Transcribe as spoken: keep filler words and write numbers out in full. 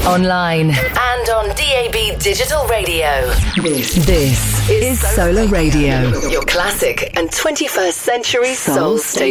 online, and on D A B Digital Radio. This, this is Solar Radio, your classic and twenty-first century soul station.